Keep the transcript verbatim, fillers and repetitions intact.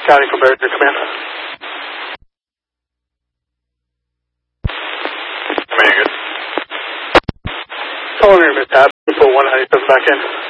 County from Barrier Command. Very good. Calling your mishap. Put one ninety-seven back in.